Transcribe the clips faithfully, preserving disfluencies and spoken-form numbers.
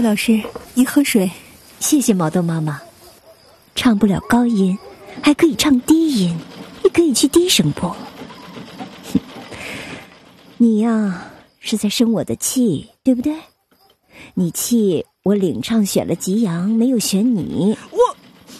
老师，您喝水。 谢谢毛豆妈妈。唱不了高音，还可以唱低音，也可以去低声部。你呀，是在生我的气，对不对？你气我领唱选了吉阳，没有选你。 我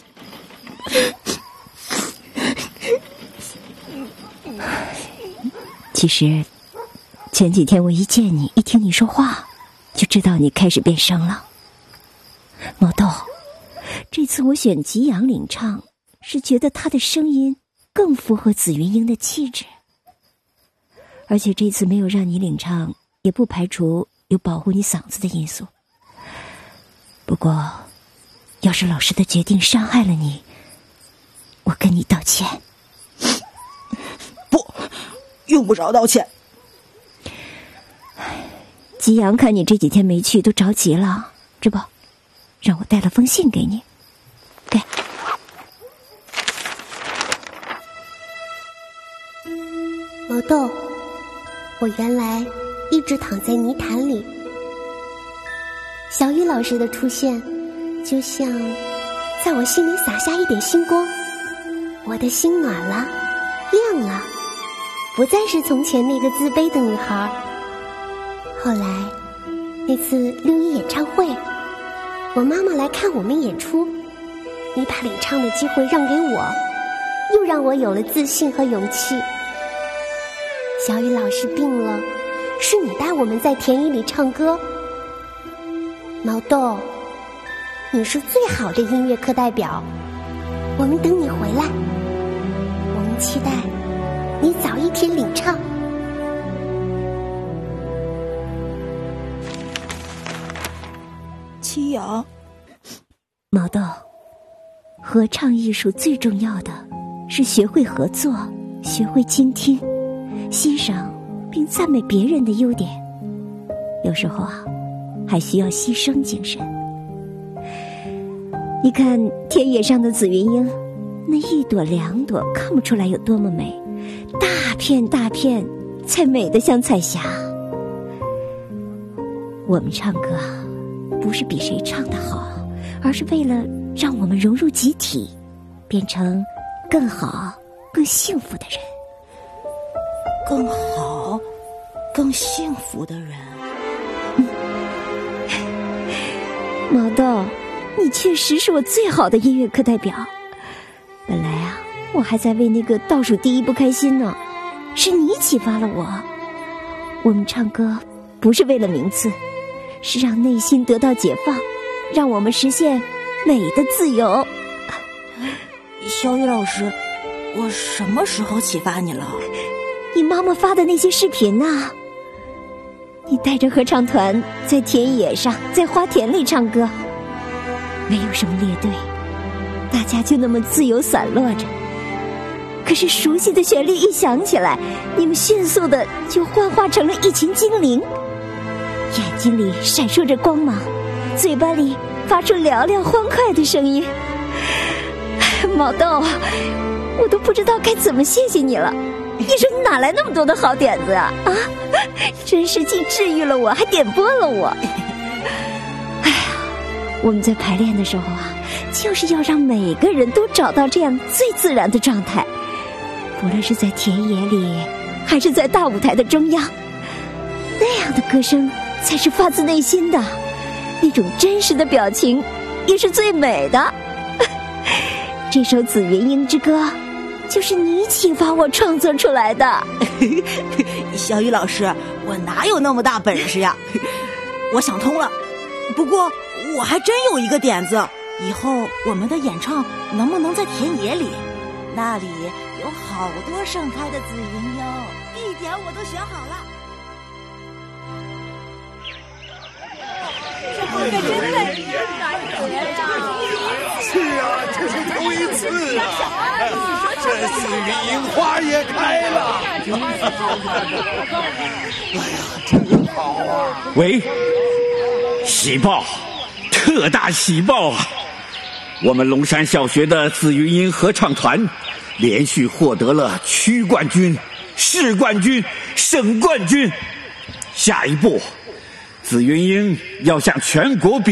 其实前几天我一见你，一听你说话，就知道你开始变声了。毛豆，这次我选吉阳领唱，是觉得他的声音更符合紫云英的气质。而且这次没有让你领唱，也不排除有保护你嗓子的因素。不过要是老师的决定伤害了你，我跟你道歉。 不，用不着道歉。 吉阳看你这几天没去，都着急了，这不，让我带了封信给你。给。 毛豆，我原来一直躺在泥潭里，小雨老师的出现就像在我心里洒下一点星光，我的心暖了，亮了，不再是从前那个自卑的女孩。后来那次六一演唱会，我妈妈来看我们演出，你把领唱的机会让给我，又让我有了自信和勇气。小雨老师病了，是你带我们在田野里唱歌。毛豆，你是最好的音乐课代表，我们等你回来，我们期待你早一天领唱。 七阳， 毛豆，合唱艺术最重要的是学会合作，学会倾听，欣赏并赞美别人的优点。有时候啊，还需要牺牲精神。你看田野上的紫云英，那一朵两朵看不出来有多么美，大片大片才美得像彩霞。我们唱歌啊，不是比谁唱得好，而是为了让我们融入集体，变成更好更幸福的人。 更好更幸福的人。 毛豆，你确实是我最好的音乐课代表。本来啊，我还在为那个倒数第一不开心呢，是你启发了我。我们唱歌不是为了名次，是让内心得到解放，让我们实现美的自由。 小雨老师，我什么时候启发你了？ 你妈妈发的那些视频啊，你带着合唱团在田野上，在花田里唱歌，没有什么列队，大家就那么自由散落着。可是熟悉的旋律一响起来，你们迅速的就幻化成了一群精灵，眼睛里闪烁着光芒，嘴巴里发出嘹亮欢快的声音。毛豆，我都不知道该怎么谢谢你了。你说你哪来那么多的好点子啊？啊，真是既治愈了我，还点拨了我。哎呀，我们在排练的时候啊，就是要让每个人都找到这样最自然的状态，不论是在田野里，还是在大舞台的中央，那样的歌声才是发自内心的，那种真实的表情也是最美的。这首《紫云英之歌》就是你启发我创作出来的。 小雨老师，我哪有那么大本事呀？我想通了，不过我还真有一个点子，以后我们的演唱能不能在田野里？那里有好多盛开的紫云哟，地点我都选好了。 这后面真的是啊，这是头一次啊！这紫云樱花也开了，哎呀，真好啊！ 喂，喜报，特大喜报啊！我们龙山小学的紫云英合唱团连续获得了区冠军、市冠军、省冠军。下一步，紫云英要向全国比